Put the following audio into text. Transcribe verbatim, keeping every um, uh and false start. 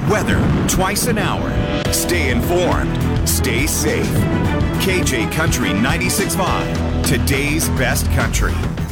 weather twice an hour. Stay informed. Stay safe. K J Country ninety-six point five, today's best country.